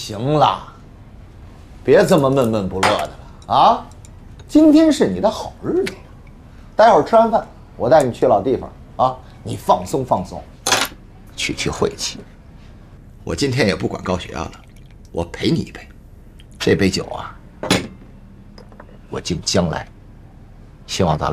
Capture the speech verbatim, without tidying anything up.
行了，别这么闷闷不乐的了啊！今天是你的好日子，待会儿吃完饭，我带你去老地方啊，你放松放松，去去晦气。我今天也不管高血压了，我陪你一杯。这杯酒啊，我敬将来，希望咱俩。